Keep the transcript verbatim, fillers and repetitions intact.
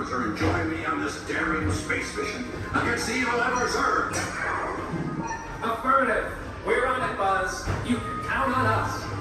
Reservers are enjoying me on this daring space mission against the evil Emperor's Earth. Affirmative. We're on it, Buzz. You can count on us.